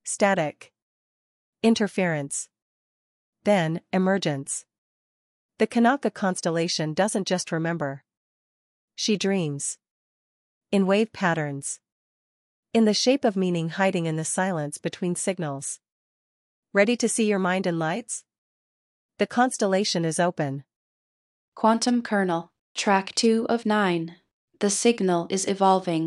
Static. Interference. Then, emergence. The Kanaka constellation doesn't just remember. She dreams. In wave patterns. In the shape of meaning hiding in the silence between signals. Ready to see your mind in lights? The constellation is open. Quantum Kernel, Track 2 of 9. The signal is evolving.